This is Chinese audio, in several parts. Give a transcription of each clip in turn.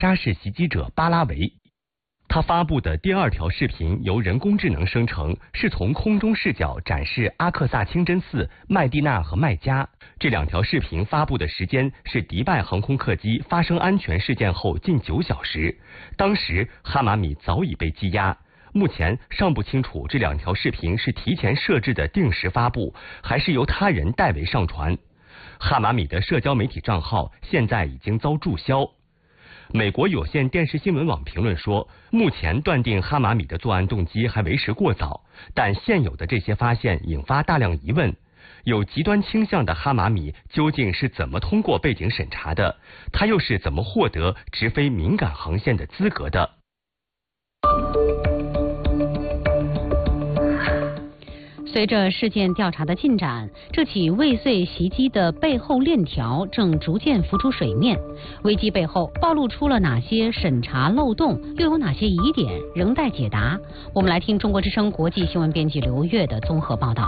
沙式袭击者巴拉维。他发布的第2条视频由人工智能生成，是从空中视角展示阿克萨清真寺、麦地那和麦加。这2条视频发布的时间是迪拜航空客机发生安全事件后近9小时，当时哈马米早已被羁押。目前尚不清楚这2条视频是提前设置的定时发布，还是由他人代为上传。哈马米的社交媒体账号现在已经遭注销。美国有线电视新闻网评论说，目前断定哈马米的作案动机还为时过早，但现有的这些发现引发大量疑问。有极端倾向的哈马米究竟是怎么通过背景审查的？他又是怎么获得直飞敏感航线的资格的？ 随着事件调查的进展，这起未遂袭击的背后链条正逐渐浮出水面。危机背后暴露出了哪些审查漏洞，又有哪些疑点仍待解答？我们来听中国之声国际新闻编辑刘越的综合报道。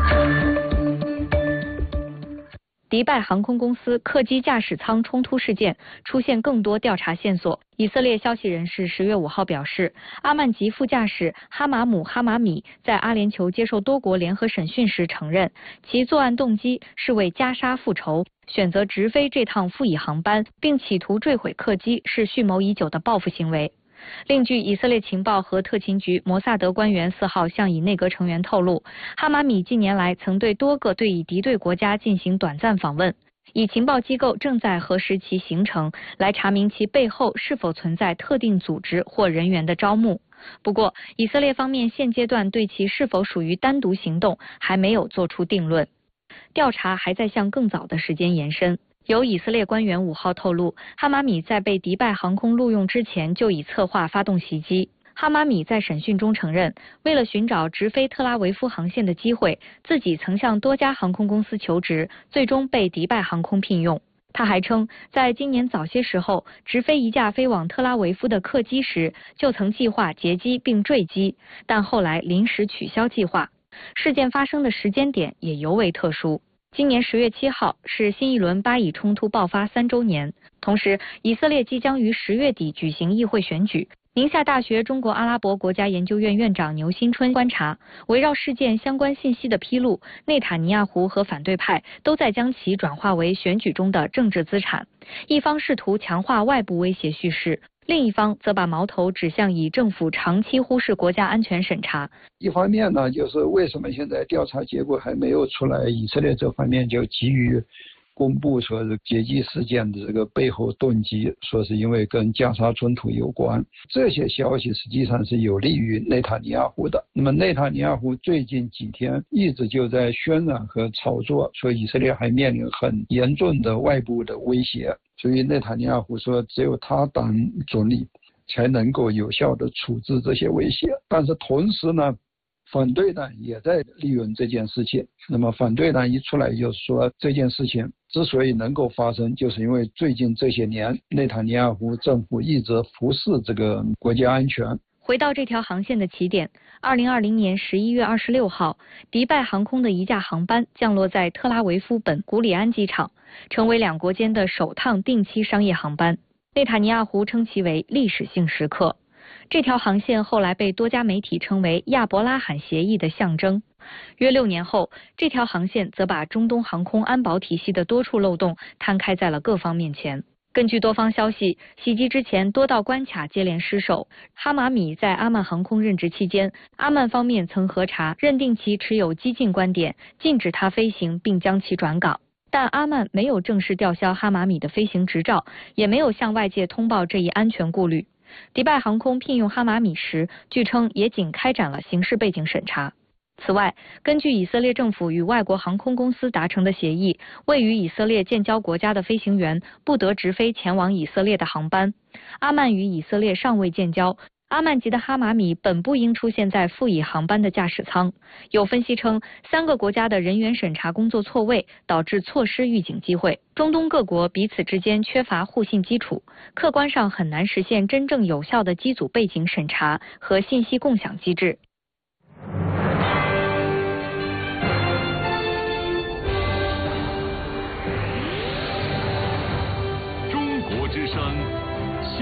迪拜航空公司客机驾驶舱冲突事件出现更多调查线索。以色列消息人士10月5号表示，阿曼籍副驾驶哈马姆·哈马米在阿联酋接受多国联合审讯时承认，其作案动机是为加沙复仇，选择直飞这趟副乙航班，并企图坠毁客机是蓄谋已久的报复行为。另据以色列情报和特勤局摩萨德官员4号向以内阁成员透露，哈马米近年来曾对多个对以敌对国家进行短暂访问，以情报机构正在核实其行程，来查明其背后是否存在特定组织或人员的招募。不过，以色列方面现阶段对其是否属于单独行动还没有做出定论，调查还在向更早的时间延伸。有以色列官员5号透露，哈马米在被迪拜航空录用之前就已策划发动袭击。哈马米在审讯中承认，为了寻找直飞特拉维夫航线的机会，自己曾向多家航空公司求职，最终被迪拜航空聘用。他还称，在今年早些时候，直飞一架飞往特拉维夫的客机时，就曾计划劫机并坠机，但后来临时取消计划。事件发生的时间点也尤为特殊。今年10月7号是新一轮巴以冲突爆发3周年，同时以色列即将于10月底举行议会选举。宁夏大学中国阿拉伯国家研究院院长牛新春观察，围绕事件相关信息的披露，内塔尼亚胡和反对派都在将其转化为选举中的政治资产，一方试图强化外部威胁叙事，另一方则把矛头指向以政府长期忽视国家安全审查。 一方面呢，就是为什么现在调查结果还没有出来，以色列这方面就急于公布说是劫机事件的这个背后动机，说是因为跟加沙冲突有关。这些消息实际上是有利于内塔尼亚胡的。那么内塔尼亚胡最近几天一直就在渲染和炒作，说以色列还面临很严重的外部的威胁。所以内塔尼亚胡说，只有他当总理才能够有效的处置这些威胁。但是同时呢，反对党也在利用这件事情。那么反对党一出来就说，这件事情之所以能够发生，就是因为最近这些年内塔尼亚胡政府一直忽视这个国家安全。 回到这条航线的起点，2020年11月26号，迪拜航空的一架航班降落在特拉维夫本古里安机场，成为两国间的首趟定期商业航班。内塔尼亚胡称其为历史性时刻。这条航线后来被多家媒体称为亚伯拉罕协议的象征。约6年后，这条航线则把中东航空安保体系的多处漏洞摊开在了各方面前。根据多方消息，袭击之前多道关卡接连失守。哈马米在阿曼航空任职期间，阿曼方面曾核查，认定其持有激进观点，禁止他飞行并将其转岗。但阿曼没有正式吊销哈马米的飞行执照，也没有向外界通报这一安全顾虑。迪拜航空聘用哈马米时，据称也仅开展了刑事背景审查。此外，根据以色列政府与外国航空公司达成的协议，位于以色列建交国家的飞行员不得直飞前往以色列的航班。阿曼与以色列尚未建交，阿曼籍的哈马米本不应出现在副乙航班的驾驶舱。有分析称，3个国家的人员审查工作错位，导致错失预警机会。中东各国彼此之间缺乏互信基础，客观上很难实现真正有效的机组背景审查和信息共享机制。